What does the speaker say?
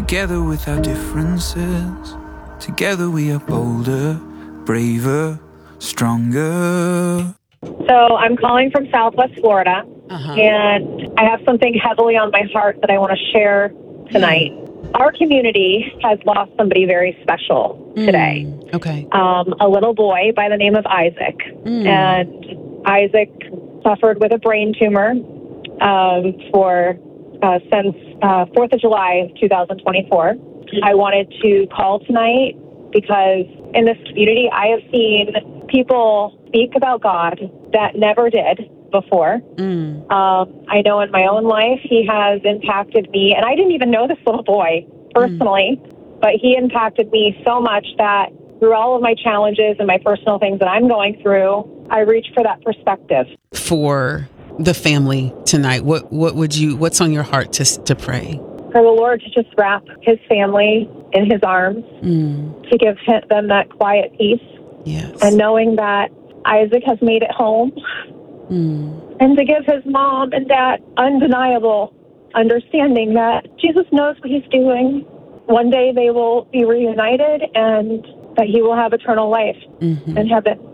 Together with our differences, together we are bolder, braver, stronger. So I'm calling from Southwest Florida, and I have something heavily on my heart that I want to share tonight. Our community has lost somebody very special today. Okay. A little boy by the name of Isaac. And Isaac suffered with a brain tumor since 4th of July of 2024. I wanted to call tonight because in this community I have seen people speak about God that never did before. I know in my own life he has impacted me, and I didn't even know this little boy personally, but he impacted me so much that through all of my challenges and my personal things that I'm going through, I reach for that perspective. For the family tonight, what's on your heart to pray? For the Lord to just wrap his family in his arms, to give them that quiet peace. Yes. And knowing that Isaac has made it home, and to give his mom and dad undeniable understanding that Jesus knows what he's doing. One day they will be reunited and that he will have eternal life in heaven.